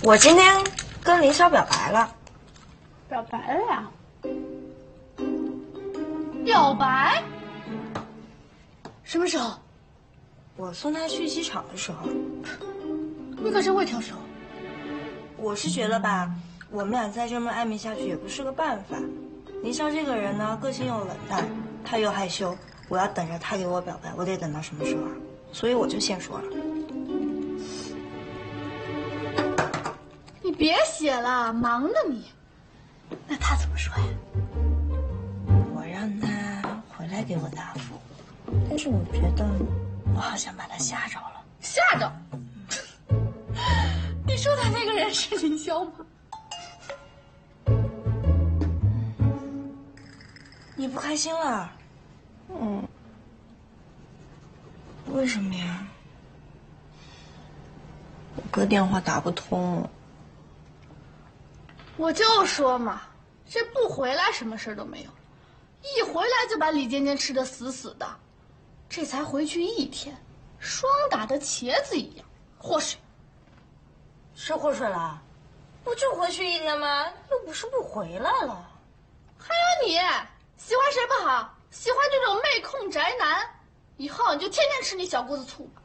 我今天跟林霄表白了。 表白了呀？表白？什么时候？ 我送他去机场的时候。 你可真会挑时候。 我是觉得吧，我们俩再这么暧昧下去也不是个办法。林霄这个人呢，个性又冷淡，他又害羞，我要等着他给我表白，我得等到什么时候啊？所以我就先说了。 你别写了，忙呢你。那他怎么说呀？ 我让他回来给我答复，但是我觉得我好像把他吓着了。 吓着？你说他那个人是林霄吗？ 你不开心了？为什么呀？我哥电话打不通。 我就说嘛，这不回来什么事都没有，一回来就把李尖尖吃得死死的，这才回去1天，霜打的茄子一样，祸水。 是祸水了？不就回去1天吗？又不是不回来了。 还有你，喜欢谁不好？喜欢这种妹控宅男，以后你就天天吃你小姑子醋吧。